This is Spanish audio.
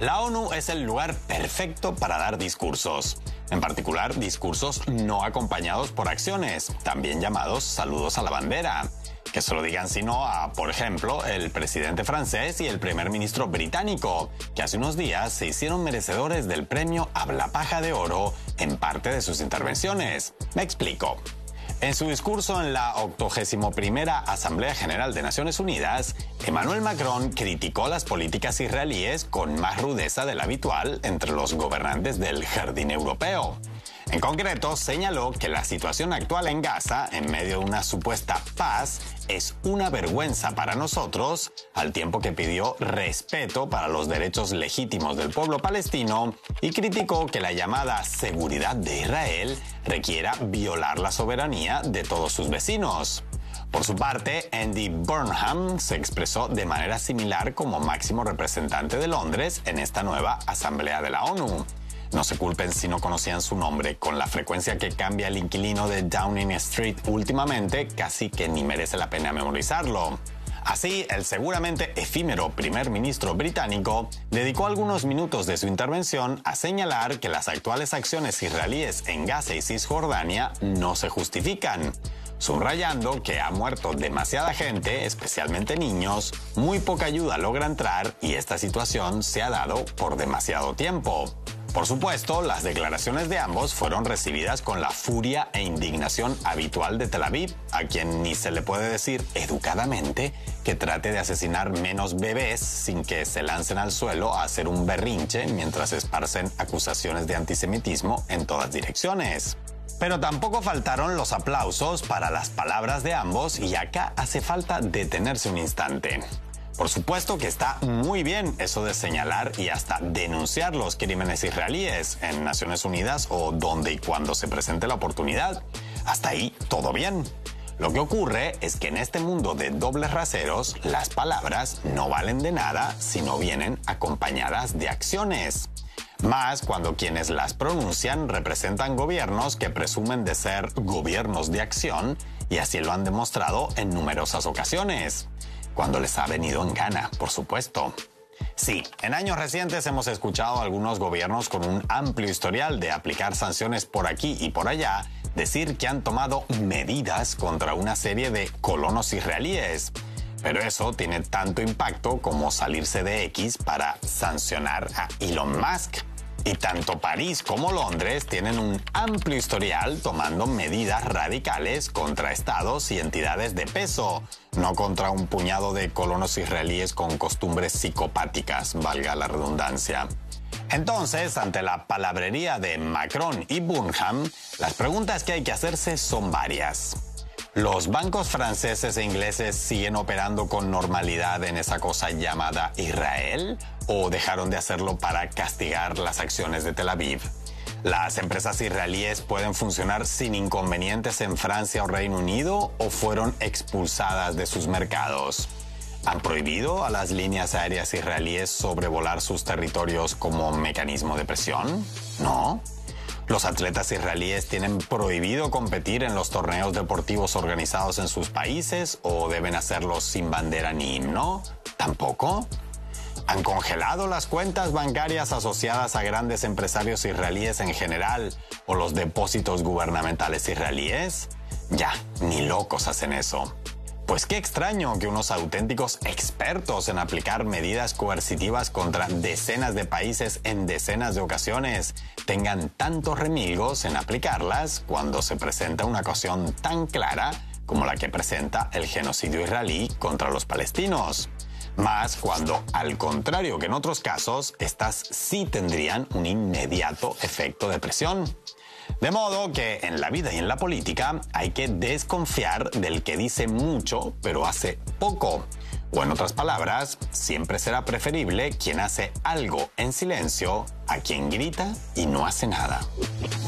La ONU es el lugar perfecto para dar discursos. En particular, discursos no acompañados por acciones, también llamados saludos a la bandera. Que se lo digan sino a, por ejemplo, el presidente francés y el primer ministro británico, que hace unos días se hicieron merecedores del premio Habla Paja de Oro en parte de sus intervenciones. Me explico. En su discurso en la 81ª Asamblea General de Naciones Unidas, Emmanuel Macron criticó las políticas israelíes con más rudeza de la habitual entre los gobernantes del Jardín Europeo. En concreto, señaló que la situación actual en Gaza, en medio de una supuesta paz, es una vergüenza para nosotros, al tiempo que pidió respeto para los derechos legítimos del pueblo palestino y criticó que la llamada seguridad de Israel requiera violar la soberanía de todos sus vecinos. Por su parte, Andy Burnham se expresó de manera similar como máximo representante de Londres en esta nueva Asamblea de la ONU. No se culpen si no conocían su nombre, con la frecuencia que cambia el inquilino de Downing Street últimamente, casi que ni merece la pena memorizarlo. Así, el seguramente efímero primer ministro británico dedicó algunos minutos de su intervención a señalar que las actuales acciones israelíes en Gaza y Cisjordania no se justifican, subrayando que ha muerto demasiada gente, especialmente niños, muy poca ayuda logra entrar y esta situación se ha dado por demasiado tiempo. Por supuesto, las declaraciones de ambos fueron recibidas con la furia e indignación habitual de Tel Aviv, a quien ni se le puede decir educadamente que trate de asesinar menos bebés sin que se lancen al suelo a hacer un berrinche mientras esparcen acusaciones de antisemitismo en todas direcciones. Pero tampoco faltaron los aplausos para las palabras de ambos y acá hace falta detenerse un instante. Por supuesto que está muy bien eso de señalar y hasta denunciar los crímenes israelíes en Naciones Unidas o donde y cuando se presente la oportunidad. Hasta ahí todo bien. Lo que ocurre es que en este mundo de dobles raseros, las palabras no valen de nada si no vienen acompañadas de acciones. Más cuando quienes las pronuncian representan gobiernos que presumen de ser gobiernos de acción y así lo han demostrado en numerosas ocasiones. Cuando les ha venido en gana, por supuesto. Sí, en años recientes hemos escuchado a algunos gobiernos con un amplio historial de aplicar sanciones por aquí y por allá, decir que han tomado medidas contra una serie de colonos israelíes. Pero eso tiene tanto impacto como salirse de X para sancionar a Elon Musk. Y tanto París como Londres tienen un amplio historial tomando medidas radicales contra estados y entidades de peso, no contra un puñado de colonos israelíes con costumbres psicopáticas, valga la redundancia. Entonces, ante la palabrería de Macron y Burnham, las preguntas que hay que hacerse son varias. ¿Los bancos franceses e ingleses siguen operando con normalidad en esa cosa llamada Israel? ¿O dejaron de hacerlo para castigar las acciones de Tel Aviv? ¿Las empresas israelíes pueden funcionar sin inconvenientes en Francia o Reino Unido o fueron expulsadas de sus mercados? ¿Han prohibido a las líneas aéreas israelíes sobrevolar sus territorios como mecanismo de presión? ¿No? ¿Los atletas israelíes tienen prohibido competir en los torneos deportivos organizados en sus países o deben hacerlo sin bandera ni himno? ¿Tampoco? ¿Han congelado las cuentas bancarias asociadas a grandes empresarios israelíes en general o los depósitos gubernamentales israelíes? Ya, ni locos hacen eso. Pues qué extraño que unos auténticos expertos en aplicar medidas coercitivas contra decenas de países en decenas de ocasiones tengan tantos remilgos en aplicarlas cuando se presenta una ocasión tan clara como la que presenta el genocidio israelí contra los palestinos. Más cuando, al contrario que en otros casos, estas sí tendrían un inmediato efecto de presión. De modo que en la vida y en la política hay que desconfiar del que dice mucho pero hace poco. O en otras palabras, siempre será preferible quien hace algo en silencio a quien grita y no hace nada.